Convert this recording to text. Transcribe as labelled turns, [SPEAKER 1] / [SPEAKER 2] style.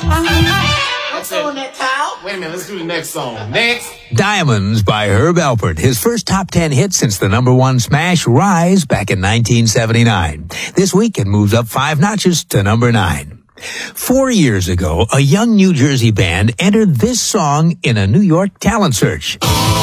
[SPEAKER 1] What's on that towel? Wait a minute, let's do the next song. Next.
[SPEAKER 2] Diamonds by Herb Alpert, his first top 10 hit since the number one smash Rise back in 1979. This week it moves up 5 notches to number 9. 4 years ago, a young New Jersey band entered this song in a New York talent search.